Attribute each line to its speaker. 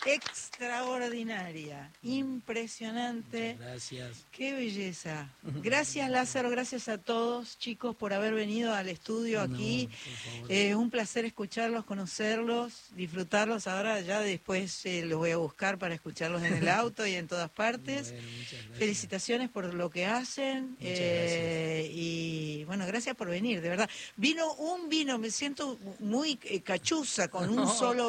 Speaker 1: extraordinaria, impresionante.
Speaker 2: Muchas gracias.
Speaker 1: Qué belleza. Gracias, Lázaro, gracias a todos, chicos, por haber venido al estudio aquí. Un placer escucharlos, conocerlos, disfrutarlos. Ahora ya después los voy a buscar para escucharlos en el auto y en todas partes.
Speaker 2: Bueno, muchas gracias.
Speaker 1: Felicitaciones por lo que hacen. Y bueno, gracias por venir, de verdad. Me siento muy cachuza con un solo